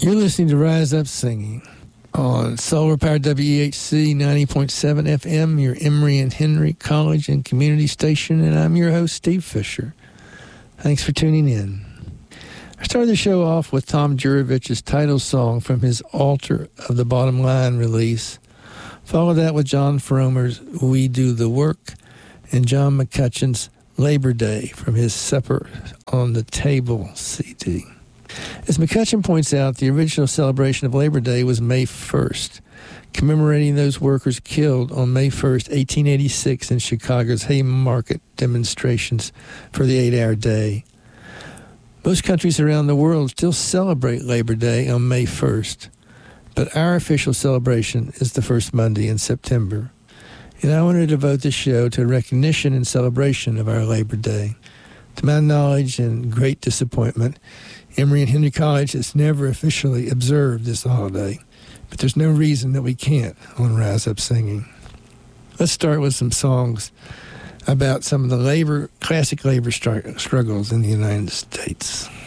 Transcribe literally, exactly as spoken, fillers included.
You're listening to Rise Up Singing on Solar Powered W E H C ninety point seven F M, your Emory and Henry College and Community Station, and I'm your host, Steve Fisher. Thanks for tuning in. I started the show off with Tom Jurovich's title song from his Altar of the Bottom Line release. Followed that with John Fromer's We Do the Work and John McCutcheon's Labor Day from his Supper on the Table C D. As McCutcheon points out, the original celebration of Labor Day was May first, commemorating those workers killed on May first, eighteen eighty-six in Chicago's Haymarket demonstrations for the eight-hour day. Most countries around the world still celebrate Labor Day on May first, but our official celebration is the first Monday in September. And I want to devote this show to recognition and celebration of our Labor Day. To my knowledge and great disappointment, Emory and Henry College has never officially observed this holiday, but there's no reason that we can't on Rise Up Singing. Let's start with some songs about some of the labor, classic labor str- struggles in the United States.